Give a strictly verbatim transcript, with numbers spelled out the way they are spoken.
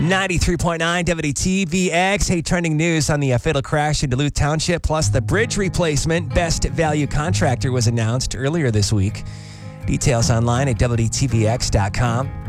ninety-three point nine W T V X. Hey, trending news on the uh, fatal crash in Duluth Township, plus the bridge replacement. Best value contractor was announced earlier this week. Details online at W T V X dot com.